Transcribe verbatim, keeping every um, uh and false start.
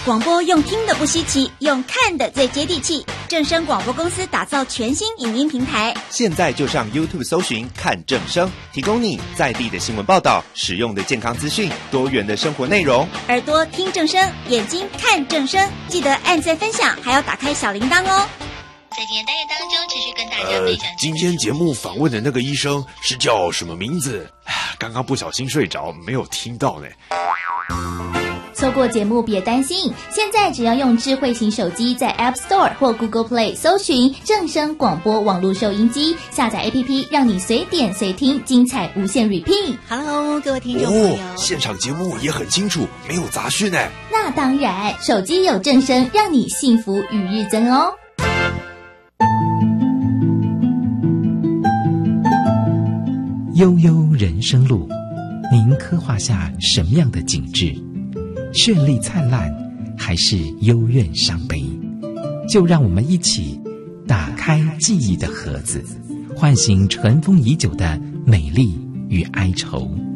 广播用听的不稀奇，用看的最接地气。正声广播公司打造全新影音平台， 现在就上 YouTube 搜寻看正声，提供你在地的新闻报道、实用的健康资讯、多元的生活内容。 耳朵听正声，眼睛看正声，记得按赞分享，还要打开小铃铛哦。 在今天单元当中，持续跟大家分享、呃。 今天节目访问的那个医生是叫什么名字？刚刚不小心睡着，没有听到呢。 错过节目别担心，现在只要用智慧型手机在 App Store 或 Google Play 搜寻正声广播网络收音机，下载 A P P 让你随点随听，精彩无限 repeat。 Hello 各位听众朋友、 哦、现场节目也很清楚，没有杂讯呢。 那当然，手机有正声，让你幸福与日增哦。 悠悠人生路，您刻画下什么样的景致？绚丽灿烂，还是幽怨伤悲？就让我们一起打开记忆的盒子，唤醒尘封已久的美丽与哀愁。